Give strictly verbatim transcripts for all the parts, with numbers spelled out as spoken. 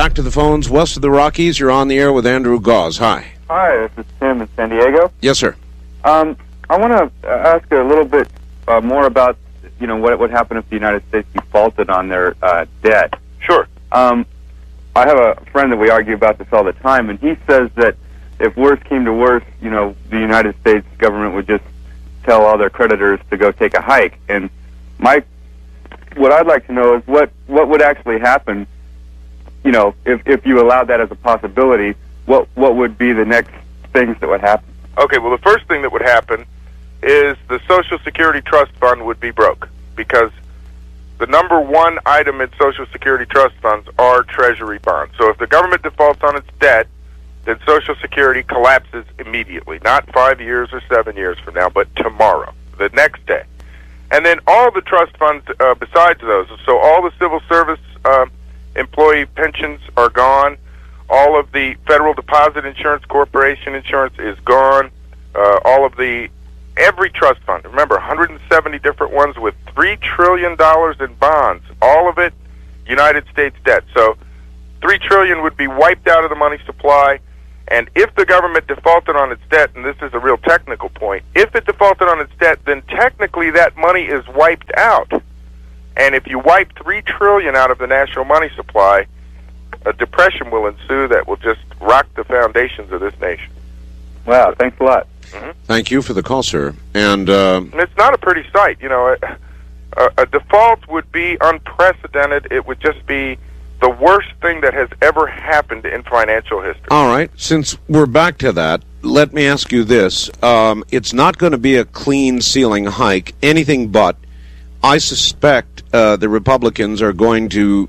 back to the phones west of the Rockies. You're on the air with Andrew Gause. Hi. Hi, this is Tim in San Diego. Yes, sir. Um, I want to ask a little bit uh, more about, you know, what would happen if the United States defaulted on their uh, debt. Sure. Um, I have a friend that we argue about this all the time, and he says that if worse came to worse, you know, the United States government would just tell all their creditors to go take a hike. And my, what I'd like to know is what, what would actually happen, you know, if, if you allowed that as a possibility, what, what would be the next things that would happen? Okay, well, the first thing that would happen is the Social Security Trust Fund would be broke, because the number one item in Social Security Trust Funds are Treasury bonds. So if the government defaults on its debt, then Social Security collapses immediately, not five years or seven years from now, but tomorrow, the next day. And then all the trust funds uh, besides those, so all the civil service uh, employee pensions are gone, all of the Federal Deposit Insurance Corporation insurance is gone, uh, all of the every trust fund, remember, one hundred seventy different ones with three trillion dollars in bonds, all of it United States debt. So three trillion dollars would be wiped out of the money supply, and if the government defaulted on its debt, and this is a real technical point, if it defaulted on its debt, then technically that money is wiped out. And if you wipe three trillion dollars out of the national money supply, a depression will ensue that will just rock the foundations of this nation. Wow, thanks a lot. Mm-hmm. Thank you for the call, sir. And, uh, and it's not a pretty sight. You know, a, a default would be unprecedented. It would just be the worst thing that has ever happened in financial history. All right. Since we're back to that, let me ask you this. Um, it's not going to be a clean ceiling hike, anything but. I suspect uh, the Republicans are going to,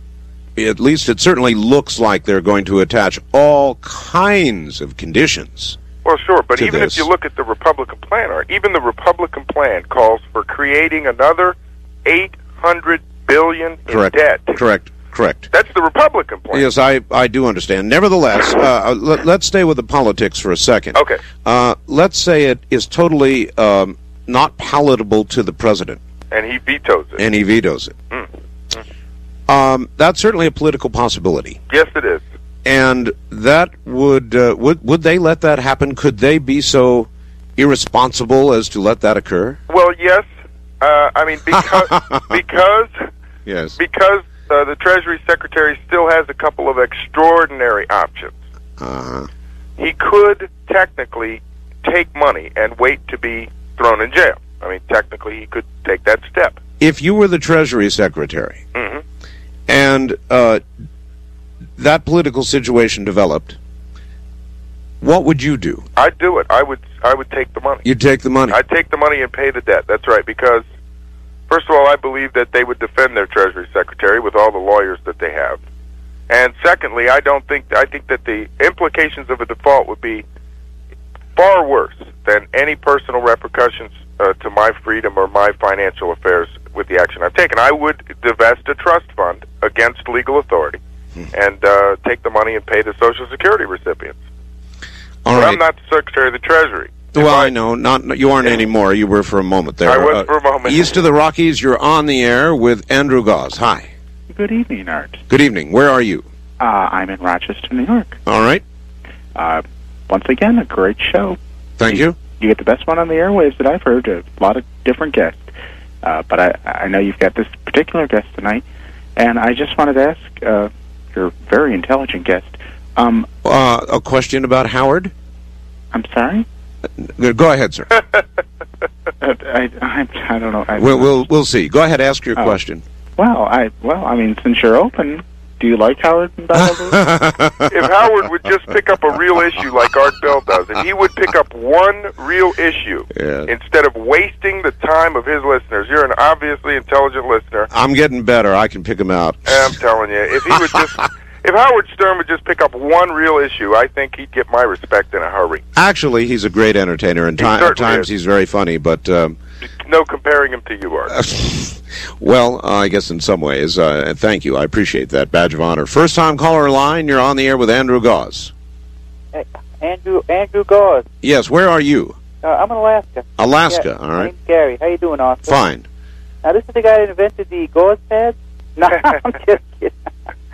at least it certainly looks like they're going to attach all kinds of conditions. Well, sure, but even this. if you look at the Republican plan, or even the Republican plan calls for creating another eight hundred billion dollars Correct. in debt. Correct. Correct. That's the Republican plan. Yes, I, I do understand. Nevertheless, uh, let, let's stay with the politics for a second. Okay. Uh, let's say it is totally um, not palatable to the president. And he vetoes it. And he vetoes it. Mm. Mm. Um, that's certainly a political possibility. Yes, it is. And that would, uh, would would they let that happen? Could they be so irresponsible as to let that occur? Well, yes. Uh, I mean, because because yes, because uh, the Treasury Secretary still has a couple of extraordinary options. Uh-huh. He could technically take money and wait to be thrown in jail. I mean, technically, he could take that step. If you were the Treasury Secretary, mm-hmm. and uh, that political situation developed, what would you do? I'd do it. I would. I would take the money. You'd take the money. I'd take the money and pay the debt. That's right. Because first of all, I believe that they would defend their Treasury Secretary with all the lawyers that they have. And secondly, I don't think. I think that the implications of a default would be far worse than any personal repercussions uh, to my freedom or my financial affairs with the action I've taken. I would divest a trust fund against legal authority and uh, take the money and pay the Social Security recipients. All but right. I'm not the Secretary of the Treasury. Well, I, I know. Not you aren't anymore. You were for a moment there. I was uh, for a moment. East of the Rockies, you're on the air with Andrew Gause. Hi. Good evening, Art. Good evening. Where are you? Uh, I'm in Rochester, New York. All right. Uh, once again, a great show. Thank you. You, you get the best one on the airwaves that I've heard. A lot of different guests. Uh, but I, I know you've got this particular guest tonight, and I just wanted to ask, uh, you're a very intelligent guest. Um, uh, a question about Howard? I'm sorry? Go ahead, sir. uh, I, I, I don't know. I, we'll, we'll we'll see. Go ahead, ask your oh. question. Well, I well, I mean, since you're open, do you like Howard? If Howard would just pick up a real issue like Art Bell does, and he would pick up one real issue yeah. instead of wasting the time of his listeners. You're an obviously intelligent listener. I'm getting better. I can pick him out. I'm telling you, if he would just, if Howard Stern would just pick up one real issue, I think he'd get my respect in a hurry. Actually, he's a great entertainer, and time, at times is. he's very funny, but um, no comparing him to you, Art. Well, uh, I guess in some ways. Uh, thank you. I appreciate that badge of honor. First-time caller line, you're on the air with Andrew Gause. Hey, Andrew Andrew Gause. Yes, where are you? Uh, I'm in Alaska. Alaska, yeah, all my right. name's Gary. How you doing, Oscar? Fine. Now, this is the guy that invented the gauze pads? No, I'm just kidding. Freddie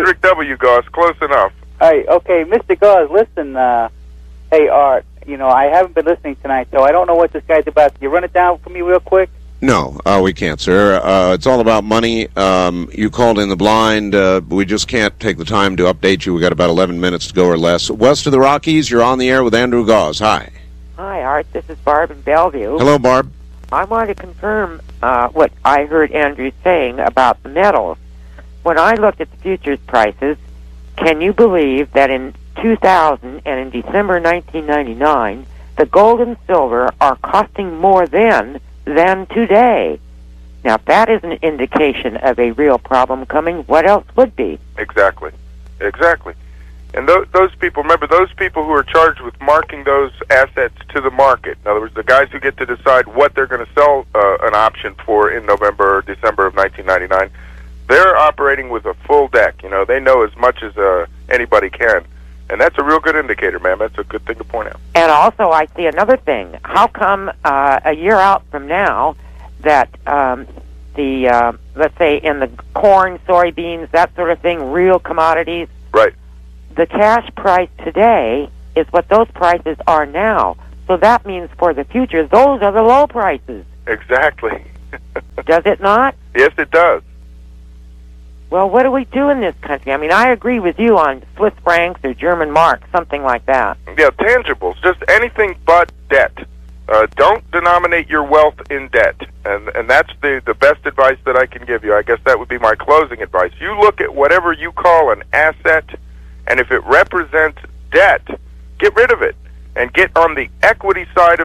Frederick W. Goss, close enough. Hey, okay, Mister Gauze, listen, uh, hey, Art, you know, I haven't been listening tonight, so I don't know what this guy's about. Can you run it down for me real quick? No, uh, we can't, sir. Uh, it's all about money. Um, you called in the blind. Uh, we just can't take the time to update you. We got about eleven minutes to go or less. West of the Rockies, you're on the air with Andrew Gauze. Hi. Hi, Art. This is Barb in Bellevue. Hello, Barb. I want to confirm uh, what I heard Andrew saying about the metals. When I looked at the futures prices, can you believe that in two thousand and in December nineteen ninety-nine, the gold and silver are costing more then than today? Now, if that is an indication of a real problem coming, what else would be? Exactly. Exactly. And th- those people, remember, those people who are charged with marking those assets to the market, in other words, the guys who get to decide what they're going to sell uh, an option for in November or December of nineteen ninety-nine, they're operating with a full deck. You know, they know as much as uh, anybody can. And that's a real good indicator, ma'am. That's a good thing to point out. And also, I see another thing. How come uh, a year out from now that um, the, uh, let's say, in the corn, soybeans, that sort of thing, real commodities, right, the cash price today is what those prices are now. So that means for the future, those are the low prices. Exactly. Does it not? Yes, it does. Well, what do we do in this country? I mean, I agree with you on Swiss francs or German marks, something like that. Yeah, tangibles, just anything but debt. Uh, don't denominate your wealth in debt, and and that's the, the best advice that I can give you. I guess that would be my closing advice. You look at whatever you call an asset, and if it represents debt, get rid of it, and get on the equity side